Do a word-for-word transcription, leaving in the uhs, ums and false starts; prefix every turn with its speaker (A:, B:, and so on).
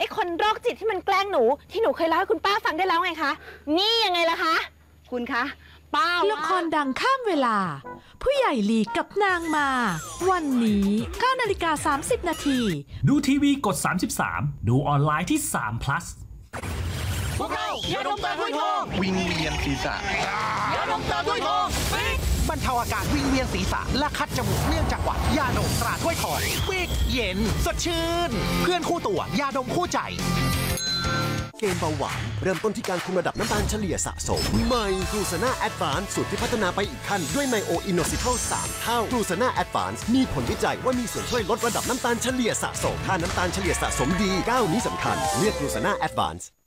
A: อ้คนโรคจิตที่มันแกล้งหนูที่หนูเคยเล่าให้คุณป้าฟังได้แล้วไงคะนี่ยังไงล่ะคะคุณคะป้า
B: ละครดังข้ามเวลาผู้ใหญ่ลีกับนางมาวันนี้เก้านาฬิกาสามสิบนาที
C: ดูทีวีกดสามสิบสามดูออนไลน์ที่สาม plus
D: พวกเรายาดมตาถ้วยทองวิงเวียนศีรษะยาดมตาถ้วยทองบรรเทาอาการวิงเวียนศีรษะและคัดจมูกเนื่องจากหวัดยาดมตราถ้วยทองวิกเย็นสดชื่นเพื่อนคู่ตัวยาดมคู่ใจ
E: เกมเบาหวานเริ่มต้นที่การคุมระดับน้ำตาลเฉลี่ยสะสมใหม่กลูซาน่าแอดวานซ์สูตรที่พัฒนาไปอีกขั้นด้วยไมโออินโนซิเคิลสามเท่ากลูซาน่าแอดวานซ์มีผลวิจัยว่ามีส่วนช่วยลดระดับน้ำตาลเฉลี่ยสะสมถ้าน้ำตาลเฉลี่ยสะสมดีก้าวนี้สำคัญเลือกกลูซาน่าแอดวานซ์